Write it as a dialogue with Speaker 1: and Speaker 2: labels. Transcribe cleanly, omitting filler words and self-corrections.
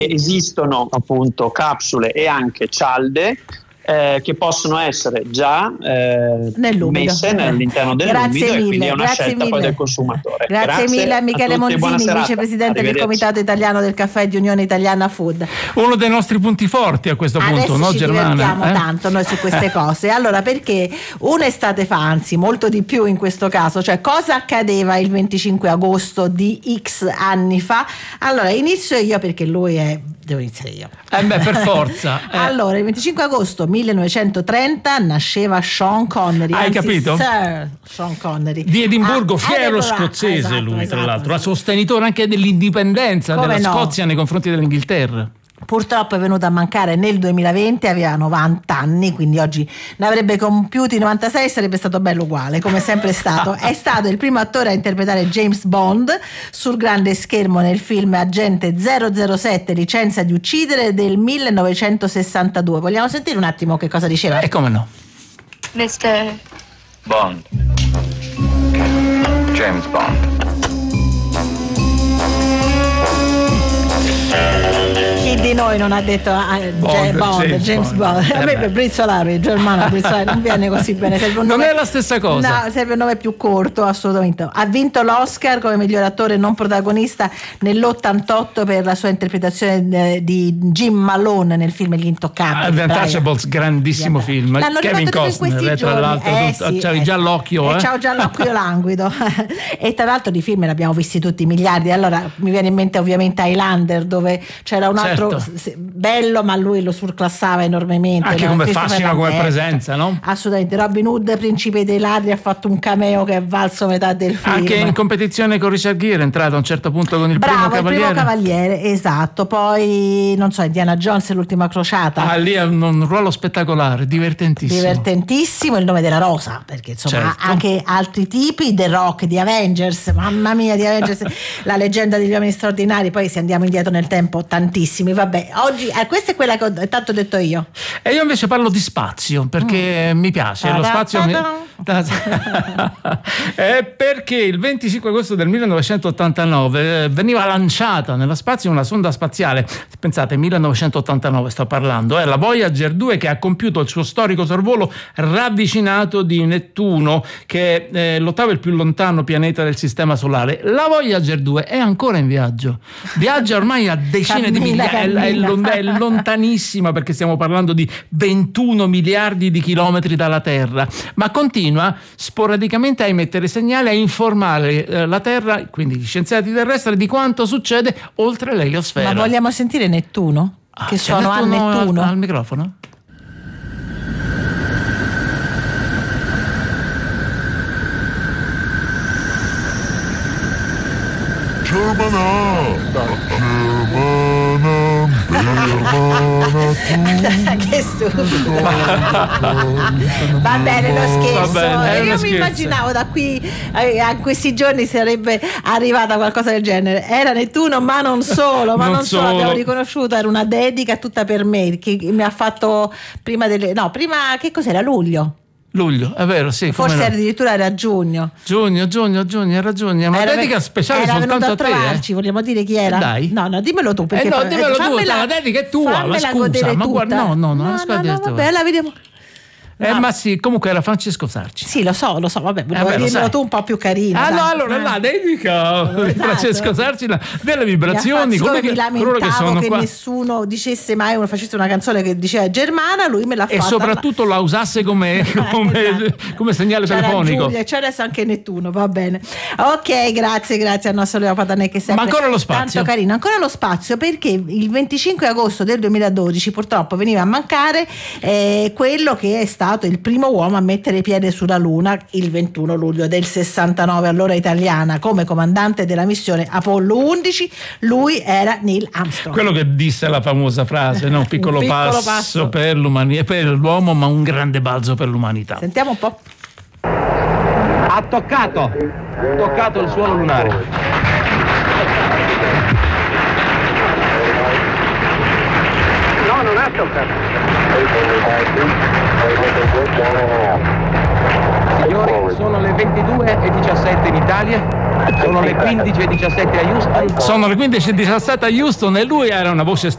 Speaker 1: esistono appunto capsule e anche cialde che possono essere già messe all'interno dell'umido, e quindi è una scelta poi del consumatore.
Speaker 2: Grazie mille a Michele Monzini, vicepresidente del Comitato Italiano del Caffè di Unione Italiana Food.
Speaker 3: Uno dei nostri punti forti a questo punto, no, Germana?
Speaker 2: Ci divertiamo tanto noi su queste cose. Allora, perché un'estate fa, anzi molto di più in questo caso, cioè cosa accadeva il 25 agosto di X anni fa? Allora, inizio io perché devo iniziare io.
Speaker 3: Per forza.
Speaker 2: Allora, il 25 agosto 1930 nasceva Sean Connery.
Speaker 3: Hai capito?
Speaker 2: Sir Sean Connery.
Speaker 3: Di Edimburgo, fiero scozzese, lui tra l'altro, sostenitore anche dell'indipendenza della Scozia nei confronti dell'Inghilterra.
Speaker 2: Purtroppo è venuto a mancare nel 2020, aveva 90 anni, quindi oggi ne avrebbe compiuti 96, sarebbe stato bello uguale, come sempre è stato. È stato il primo attore a interpretare James Bond sul grande schermo nel film Agente 007 Licenza di uccidere del 1962. Vogliamo sentire un attimo che cosa diceva?
Speaker 3: E come no?
Speaker 4: Mr.
Speaker 5: Bond. James Bond.
Speaker 2: Chi di noi non ha detto James Bond? A me brizzolare, Germana brizzolare non viene così bene.
Speaker 3: Non è la stessa cosa.
Speaker 2: No, serve un nome più corto, assolutamente. Ha vinto l'Oscar come miglior attore non protagonista nell'88 per la sua interpretazione di Jim Malone nel film Gli Intoccabili.
Speaker 3: The Untouchables, grandissimo film.
Speaker 2: L'hanno
Speaker 3: Kevin Costner, tra l'altro, c'avevi già l'occhio.
Speaker 2: C'ho già l'occhio languido. E tra l'altro di film ne abbiamo visti tutti miliardi. Allora mi viene in mente ovviamente Highlander, dove c'era un altro bello, ma lui lo surclassava enormemente.
Speaker 3: Anche come fascino, come presenza, no?
Speaker 2: Assolutamente. Robin Hood, Principe dei ladri, ha fatto un cameo che è valso metà del film.
Speaker 3: Anche in competizione con Richard Gere è entrato a un certo punto con il primo cavaliere,
Speaker 2: esatto. Poi non so, Indiana Jones e l'ultima crociata.
Speaker 3: Lì è un ruolo spettacolare, divertentissimo.
Speaker 2: Il nome della rosa, perché insomma anche altri tipi, The Rock, di Avengers, mamma mia, di Avengers, la leggenda degli uomini straordinari. Poi se andiamo indietro nel tempo, tantissimi. Vabbè, oggi questa è quella che ho tanto detto io.
Speaker 3: E io invece parlo di spazio, perché mi piace lo spazio. Perché il 25 agosto del 1989 veniva lanciata nello spazio una sonda spaziale. Pensate, 1989 sto parlando, è la Voyager 2, che ha compiuto il suo storico sorvolo ravvicinato di Nettuno, che è l'ottavo e il più lontano pianeta del sistema solare. La Voyager 2 è ancora in viaggio, viaggia ormai a decine di migliaia, è lontanissima, perché stiamo parlando di 21 miliardi di chilometri dalla Terra, ma continua sporadicamente a emettere segnali, a informare la Terra, quindi gli scienziati terrestri, di quanto succede oltre l'eliosfera.
Speaker 2: Ma vogliamo sentire Nettuno? Che suono ha Nettuno?
Speaker 3: Al microfono?
Speaker 2: Che stupido. Va bene lo scherzo. Io mi immaginavo da qui a questi giorni sarebbe arrivata qualcosa del genere. Era Nettuno, ma non solo, abbiamo riconosciuto, era una dedica tutta per me, che mi ha fatto prima che cos'era, luglio, è vero, sì. Forse addirittura era giugno, era giugno, ma dedica speciale soltanto a te. Trovarci, vogliamo dire chi era?
Speaker 3: Dai.
Speaker 2: No, dimmelo tu, perché
Speaker 3: dimmelo tu, la dedica è tua, ma scusa, ma guarda, no,
Speaker 2: vabbè, la vediamo.
Speaker 3: Ma sì, comunque era Francesco Sarci.
Speaker 2: Sì, lo so, vabbè, dimmelo tu un po' più carino.
Speaker 3: Allora la dedica di Francesco Sarci, delle vibrazioni,
Speaker 2: mi lamentavo che nessuno dicesse mai, uno facesse una canzone che diceva Germana, lui me l'ha fatta.
Speaker 3: E soprattutto la usasse come segnale telefonico.
Speaker 2: C'è adesso anche Nettuno, va bene. Ok, grazie al nostro Leo Patanè, che sempre
Speaker 3: ma ancora lo spazio.
Speaker 2: Tanto carino, ancora lo spazio, perché il 25 agosto del 2012 purtroppo veniva a mancare quello che è stato il primo uomo a mettere piede sulla Luna, il 21 luglio del 69, all'ora italiana, come comandante della missione Apollo 11. Lui era Neil Armstrong.
Speaker 3: Quello che disse la famosa frase, no? Piccolo passo per l'uomo, ma un grande balzo per l'umanità.
Speaker 2: Sentiamo un po'.
Speaker 6: Ha toccato il suolo lunare. No, non ha toccato. Signori, sono le 22:17 in Italia, sono le 15:17 a Houston.
Speaker 3: Sono le 15:17 a Houston, e lui era una voce